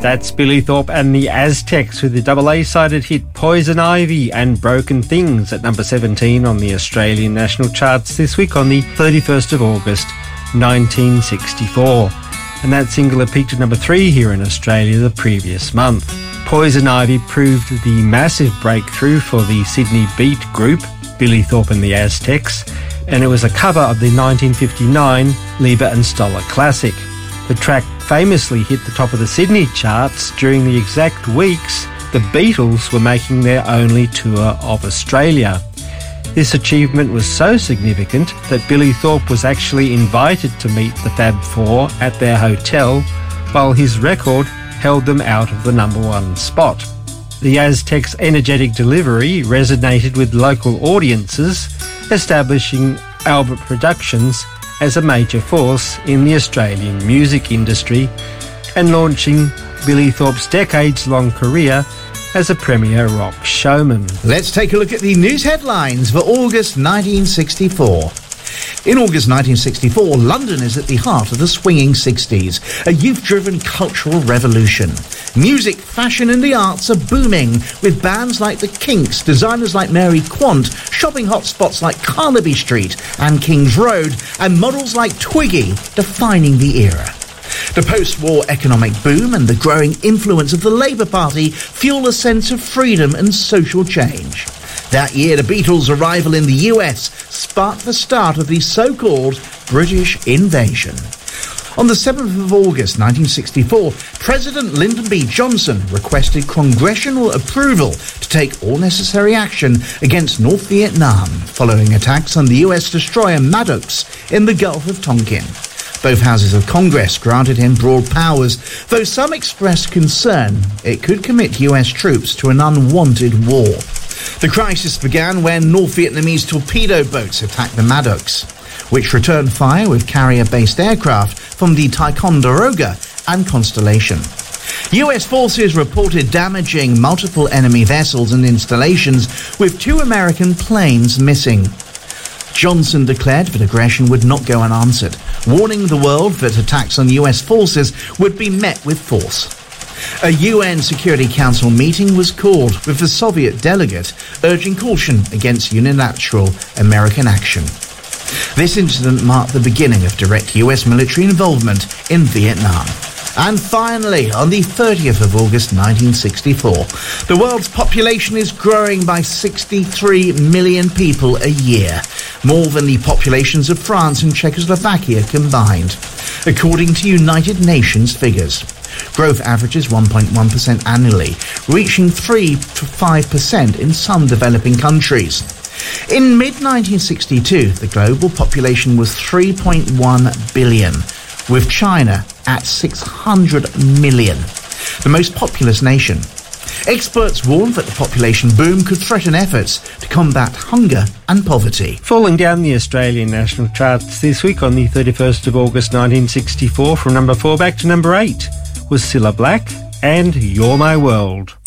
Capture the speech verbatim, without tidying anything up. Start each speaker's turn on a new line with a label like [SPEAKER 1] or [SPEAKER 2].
[SPEAKER 1] That's Billy Thorpe and the Aztecs with the double A-sided hit Poison Ivy and Broken Things at number seventeen on the Australian national charts this week on the thirty-first of August nineteen sixty-four. And that single had peaked at number three here in Australia the previous month. Poison Ivy proved the massive breakthrough for the Sydney beat group, Billy Thorpe and the Aztecs, and it was a cover of the nineteen fifty-nine Leiber and Stoller classic. The track famously hit the top of the Sydney charts during the exact weeks the Beatles were making their only tour of Australia. This achievement was so significant that Billy Thorpe was actually invited to meet the Fab Four at their hotel, while his record held them out of the number one spot. The Aztecs' energetic delivery resonated with local audiences, establishing Albert Productions as a major force in the Australian music industry and launching Billy Thorpe's decades-long career as a premier rock showman.
[SPEAKER 2] Let's take a look at the news headlines for August nineteen sixty-four. In August nineteen sixty-four, London is at the heart of the swinging sixties, a youth-driven cultural revolution. Music, fashion and the arts are booming, with bands like the Kinks, designers like Mary Quant, shopping hotspots like Carnaby Street and King's Road, and models like Twiggy defining the era. The post-war economic boom and the growing influence of the Labour Party fuel a sense of freedom and social change. That year, the Beatles' arrival in the U S sparked the start of the so-called British invasion. On the seventh of August nineteen sixty-four, President Lyndon B. Johnson requested congressional approval to take all necessary action against North Vietnam following attacks on the U S destroyer Maddox in the Gulf of Tonkin. Both houses of Congress granted him broad powers, though some expressed concern it could commit U S troops to an unwanted war. The crisis began when North Vietnamese torpedo boats attacked the Maddox, which returned fire with carrier-based aircraft from the Ticonderoga and Constellation. U S forces reported damaging multiple enemy vessels and installations, with two American planes missing. Johnson declared that aggression would not go unanswered, warning the world that attacks on U S forces would be met with force. A U N Security Council meeting was called, with the Soviet delegate urging caution against unilateral American action. This incident marked the beginning of direct U S military involvement in Vietnam. And finally, on the thirtieth of August nineteen sixty-four, the world's population is growing by sixty-three million people a year, more than the populations of France and Czechoslovakia combined, according to United Nations figures. Growth averages one point one percent annually, reaching three to five percent in some developing countries. In mid nineteen sixty-two, the global population was three point one billion, with China at six hundred million, the most populous nation. Experts warn that the population boom could threaten efforts to combat hunger and poverty.
[SPEAKER 1] Falling down the Australian national charts this week on the thirty-first of August nineteen sixty-four from number four back to number eight was Cilla Black and You're My World.